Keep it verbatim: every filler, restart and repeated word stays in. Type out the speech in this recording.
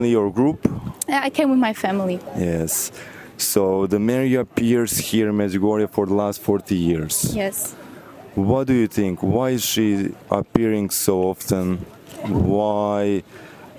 Your group? I came with my family. Yes. So the Mary appears here in Medjugorje for the last forty years. Yes. What do you think? Why is she appearing so often? Why